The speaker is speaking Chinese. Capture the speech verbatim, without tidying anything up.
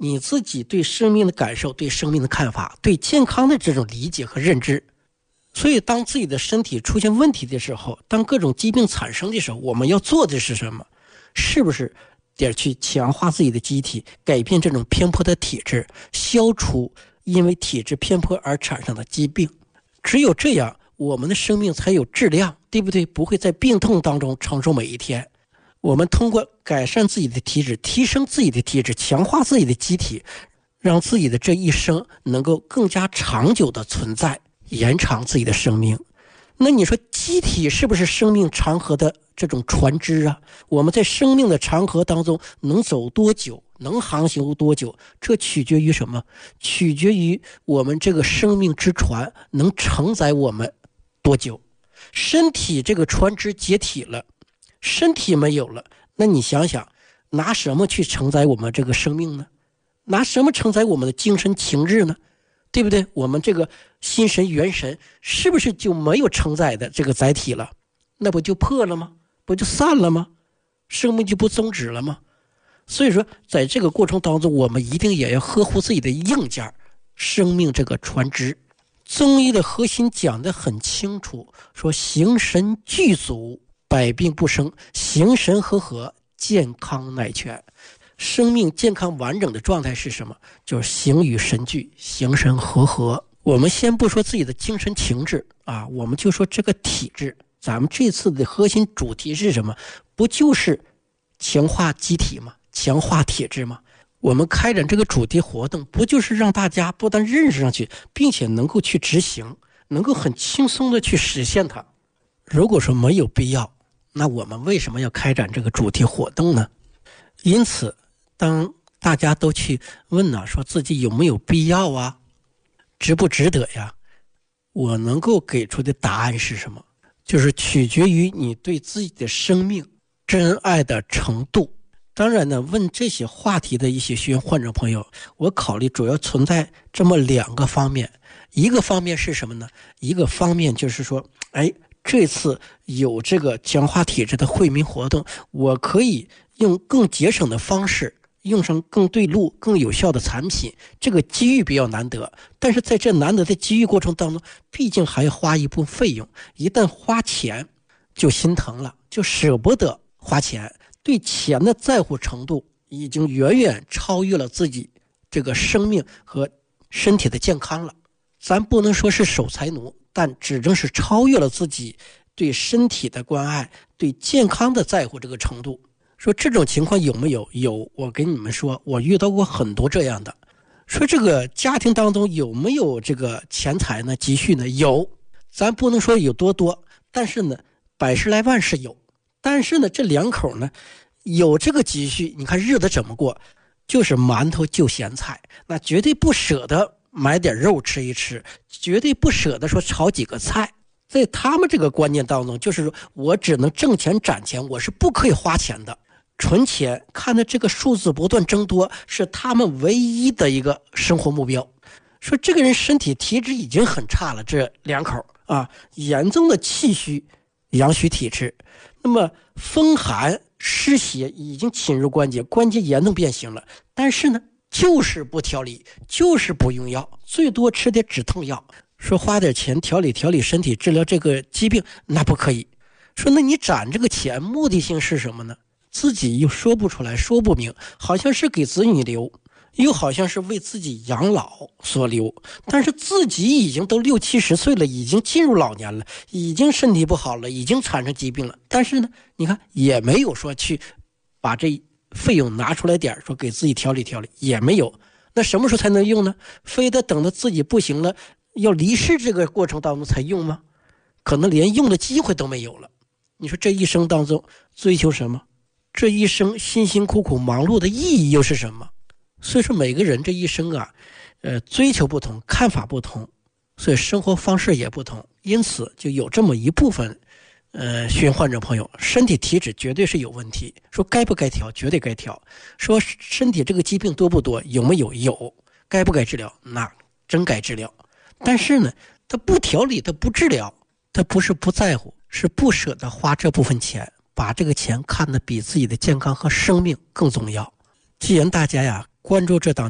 你自己对生命的感受、对生命的看法、对健康的这种理解和认知。所以当自己的身体出现问题的时候，当各种疾病产生的时候，我们要做的是什么？是不是得去强化自己的机体，改变这种偏颇的体质，消除因为体质偏颇而产生的疾病？只有这样，我们的生命才有质量，对不对？不会在病痛当中承受每一天。我们通过改善自己的体质，提升自己的体质，强化自己的机体，让自己的这一生能够更加长久的存在，延长自己的生命。那你说机体是不是生命长河的这种船只啊？我们在生命的长河当中能走多久，能航行多久，这取决于什么？取决于我们这个生命之船能承载我们多久。身体这个船只解体了，身体没有了，那你想想，拿什么去承载我们这个生命呢？拿什么承载我们的精神情志呢？对不对？我们这个心神元神是不是就没有承载的这个载体了？那不就破了吗？不就散了吗？生命就不终止了吗？所以说在这个过程当中，我们一定也要呵护自己的硬件，生命这个船只。中医的核心讲得很清楚，说形神俱足，百病不生，形神和合，健康乃全。生命健康完整的状态是什么？就是形与神俱，形神和合。我们先不说自己的精神情志啊，我们就说这个体质。咱们这次的核心主题是什么？不就是强化机体吗？强化体质吗？我们开展这个主题活动，不就是让大家不但认识上去，并且能够去执行，能够很轻松的去实现它。如果说没有必要，那我们为什么要开展这个主题活动呢？因此当大家都去问呢、啊，说自己有没有必要啊，值不值得呀？我能够给出的答案是什么？就是取决于你对自己的生命真爱的程度。当然呢，问这些话题的一些学员患者朋友，我考虑主要存在这么两个方面。一个方面是什么呢？一个方面就是说，哎，这次有这个强化体质的惠民活动，我可以用更节省的方式，用上更对路、更有效的产品，这个机遇比较难得。但是在这难得的机遇过程当中，毕竟还要花一部分费用，一旦花钱就心疼了，就舍不得花钱，对钱的在乎程度已经远远超越了自己这个生命和身体的健康了。咱不能说是守财奴，但只能是超越了自己对身体的关爱、对健康的在乎这个程度。说这种情况有没有？有，我跟你们说，我遇到过很多这样的。说这个家庭当中有没有这个钱财呢？积蓄呢？有，咱不能说有多多，但是呢，百十来万是有。但是呢，这两口呢，有这个积蓄，你看日子怎么过？就是馒头就咸菜，那绝对不舍得买点肉吃一吃，绝对不舍得说炒几个菜。在他们这个观念当中，就是说我只能挣钱攒钱，我是不可以花钱的。存钱，看的这个数字不断增多，是他们唯一的一个生活目标。说这个人身体体质已经很差了，这两口啊，严重的气虚、阳虚体质，那么风寒湿邪已经侵入关节，关节严重变形了。但是呢，就是不调理，就是不用药，最多吃点止痛药。说花点钱调理调理身体，治疗这个疾病，那不可以。说那你攒这个钱目的性是什么呢？自己又说不出来，说不明，好像是给子女留，又好像是为自己养老所留。但是自己已经都六七十岁了，已经进入老年了，已经身体不好了，已经产生疾病了。但是呢，你看也没有说去把这费用拿出来点，说给自己调理调理，也没有。那什么时候才能用呢？非得等到自己不行了，要离世这个过程当中才用吗？可能连用的机会都没有了。你说这一生当中追求什么？这一生辛辛苦苦忙碌的意义又是什么？所以说每个人这一生啊，呃，追求不同，看法不同，所以生活方式也不同。因此就有这么一部分呃，学员患者朋友身体体质绝对是有问题，说该不该调？绝对该调。说身体这个疾病多不多？有没有？有。该不该治疗？那真该治疗。但是呢，他不调理，他不治疗，他不是不在乎，是不舍得花这部分钱，把这个钱看得比自己的健康和生命更重要。既然大家呀关注这档